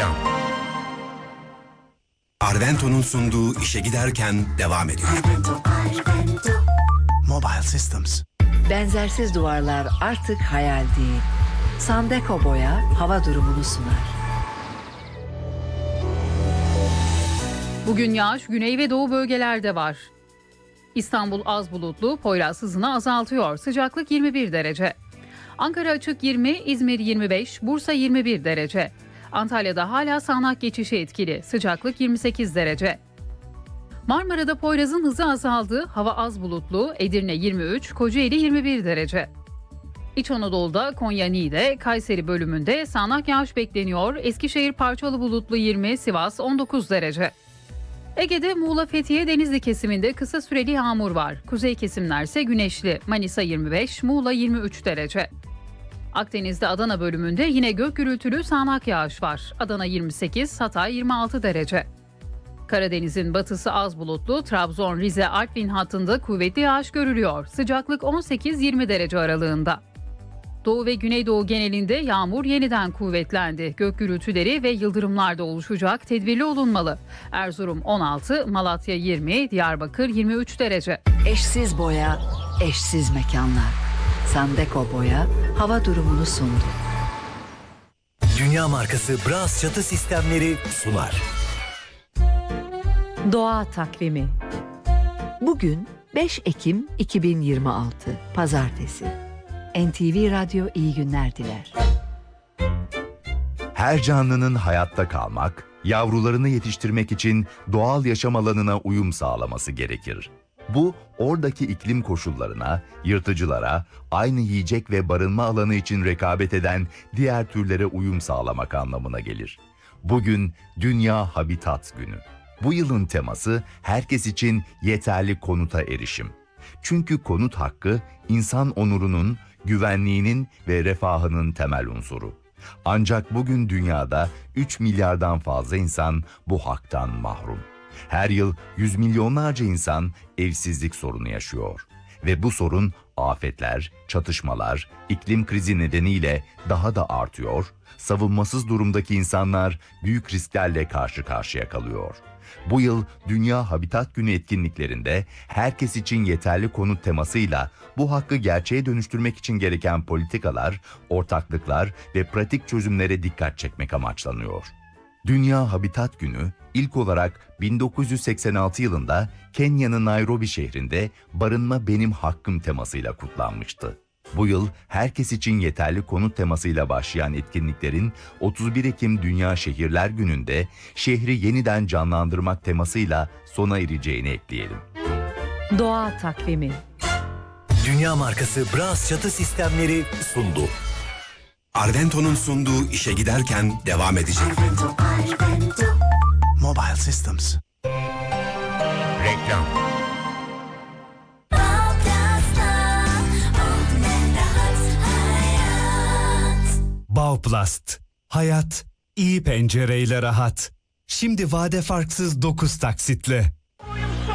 Reklam. Arvento'nun sunduğu işe giderken devam ediyor. Mobile Systems. Benzersiz duvarlar artık hayal değil. Sandeko Boya hava durumunu sunar. Bugün yağış güney ve doğu bölgelerde var. İstanbul az bulutlu, Poyraz hızını azaltıyor. Sıcaklık 21 derece. Ankara açık 20, İzmir 25, Bursa 21 derece. Antalya'da hala sağanak geçişi etkili. Sıcaklık 28 derece. Marmara'da Poyraz'ın hızı azaldı. Hava az bulutlu. Edirne 23, Kocaeli 21 derece. İç Anadolu'da Konya Niğde, Kayseri bölümünde sağanak yağış bekleniyor. Eskişehir parçalı bulutlu 20, Sivas 19 derece. Ege'de Muğla, Fethiye, Denizli kesiminde kısa süreli yağmur var. Kuzey kesimlerse güneşli. Manisa 25, Muğla 23 derece. Akdeniz'de Adana bölümünde yine gök gürültülü sağanak yağış var. Adana 28, Hatay 26 derece. Karadeniz'in batısı az bulutlu, Trabzon, Rize, Artvin hattında kuvvetli yağış görülüyor. Sıcaklık 18-20 derece aralığında. Doğu ve Güneydoğu genelinde yağmur yeniden kuvvetlendi. Gök gürültüleri ve yıldırımlar da oluşacak, tedbirli olunmalı. Erzurum 16, Malatya 20, Diyarbakır 23 derece. Eşsiz boya, eşsiz mekanlar. Sandeko Boya hava durumunu sundu. Dünya markası Bras çatı sistemleri sunar. Doğa takvimi. Bugün 5 Ekim 2026 Pazartesi. NTV Radyo iyi günler diler. Her canlının hayatta kalmak, yavrularını yetiştirmek için doğal yaşam alanına uyum sağlaması gerekir. Bu, oradaki iklim koşullarına, yırtıcılara, aynı yiyecek ve barınma alanı için rekabet eden diğer türlere uyum sağlamak anlamına gelir. Bugün Dünya Habitat Günü. Bu yılın teması herkes için yeterli konuta erişim. Çünkü konut hakkı insan onurunun, güvenliğinin ve refahının temel unsuru. Ancak bugün dünyada 3 milyardan fazla insan bu haktan mahrum. Her yıl yüz milyonlarca insan evsizlik sorunu yaşıyor. Ve bu sorun afetler, çatışmalar, iklim krizi nedeniyle daha da artıyor, savunmasız durumdaki insanlar büyük risklerle karşı karşıya kalıyor. Bu yıl Dünya Habitat Günü etkinliklerinde herkes için yeterli konut temasıyla bu hakkı gerçeğe dönüştürmek için gereken politikalar, ortaklıklar ve pratik çözümlere dikkat çekmek amaçlanıyor. Dünya Habitat Günü ilk olarak 1986 yılında Kenya'nın Nairobi şehrinde "Barınma Benim Hakkım" temasıyla kutlanmıştı. Bu yıl herkes için yeterli konut temasıyla başlayan etkinliklerin 31 Ekim Dünya Şehirler Günü'nde şehri yeniden canlandırmak temasıyla sona ereceğini ekleyelim. Doğa takvimi. Dünya markası Bras çatı sistemleri sundu. Arvento'nun sunduğu işe giderken devam edecek. Mobile Systems. Reklam. Bauplast. Hayat iyi pencereyle rahat. Şimdi vade farksız 9 taksitle.